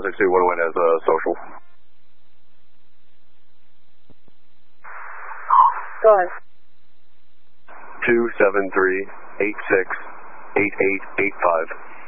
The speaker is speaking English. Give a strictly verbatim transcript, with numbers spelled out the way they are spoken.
six two, what went as a social? Go ahead. two seven three, eight six, eight eight eight five.